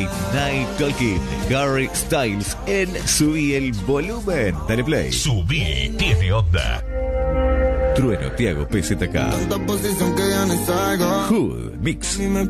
Night Talking, Harry Styles en Subí el Volumen. Dale play. Subí, tiene onda. Trueno, Tiago, PZK. Hood, Mix.